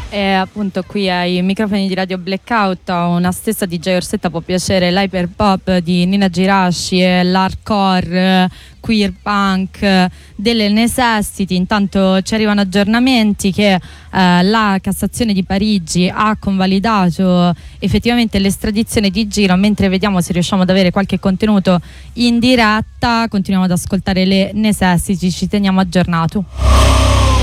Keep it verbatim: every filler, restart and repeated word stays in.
E appunto qui ai microfoni di Radio Blackout a una stessa D J Orsetta può piacere l'hyperpop di Nina Girashi e l'hardcore queer punk delle Necessity. Intanto ci arrivano aggiornamenti che eh, la Cassazione di Parigi ha convalidato effettivamente l'estradizione di Giro, mentre vediamo se riusciamo ad avere qualche contenuto in diretta. Continuiamo ad ascoltare le Necessity, ci teniamo aggiornato.